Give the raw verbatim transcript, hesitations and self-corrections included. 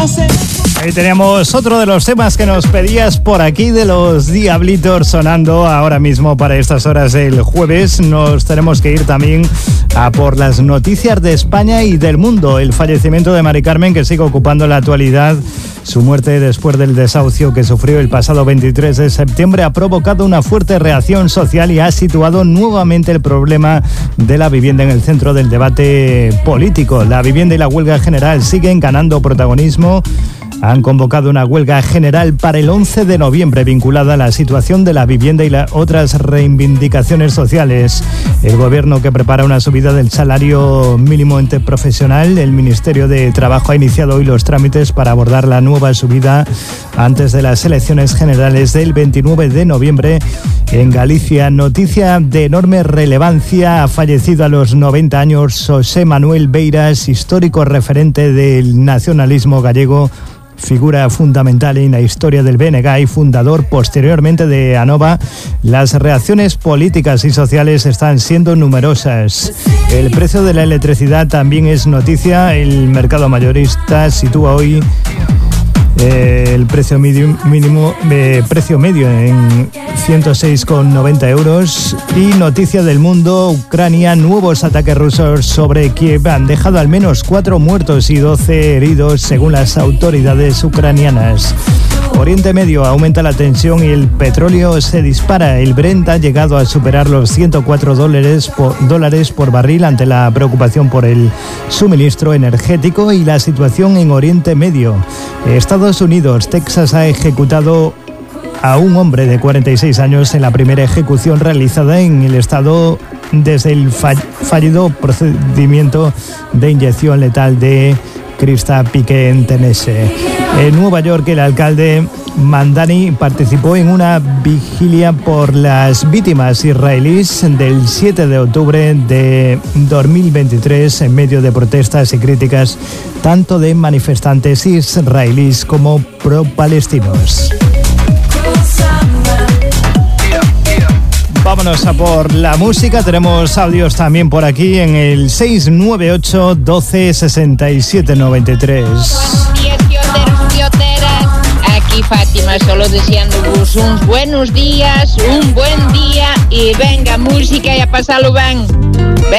Ahí teníamos otro de los temas que nos pedías por aquí, de los Diablitos, sonando ahora mismo para estas horas del jueves. Nos tenemos que ir también a por las noticias de España y del mundo. El fallecimiento de Mari Carmen, que sigue ocupando la actualidad. Su muerte después del desahucio que sufrió el pasado veintitrés de septiembre ha provocado una fuerte reacción social y ha situado nuevamente el problema de la vivienda en el centro del debate político. La vivienda y la huelga general siguen ganando protagonismo. Han convocado una huelga general para el once de noviembre vinculada a la situación de la vivienda y las otras reivindicaciones sociales. El gobierno, que prepara una subida del salario mínimo interprofesional, el Ministerio de Trabajo ha iniciado hoy los trámites para abordar la nueva subida antes de las elecciones generales del veintinueve de noviembre en Galicia. Noticia de enorme relevancia: ha fallecido a los noventa años José Manuel Beiras, histórico referente del nacionalismo gallego, figura fundamental en la historia del B N G y fundador posteriormente de ANOVA. Las reacciones políticas y sociales están siendo numerosas. El precio de la electricidad también es noticia. El mercado mayorista sitúa hoy eh, el precio medio, mínimo, eh, precio medio en ciento seis con noventa euros. Y noticia del mundo: Ucrania, nuevos ataques rusos sobre Kiev han dejado al menos cuatro muertos y doce heridos según las autoridades ucranianas. Oriente Medio, aumenta la tensión y el petróleo se dispara. El Brent ha llegado a superar los ciento cuatro dólares por, dólares por barril ante la preocupación por el suministro energético y la situación en Oriente Medio. Estados Unidos, Texas ha ejecutado a un hombre de cuarenta y seis años en la primera ejecución realizada en el estado desde el fallido procedimiento de inyección letal de Krista Piqué en Tennessee. En Nueva York, el alcalde Mandani participó en una vigilia por las víctimas israelíes del siete de octubre de dos mil veintitrés en medio de protestas y críticas tanto de manifestantes israelíes como pro-palestinos. Vámonos a por la música. Tenemos audios también por aquí en el seis nueve ocho, doce, sesenta y siete, noventa y tres. Buenos días, quioteros, quioteras. Aquí Fátima, solo deseándoos unos buenos días, un buen día y venga música y a pasarlo bien.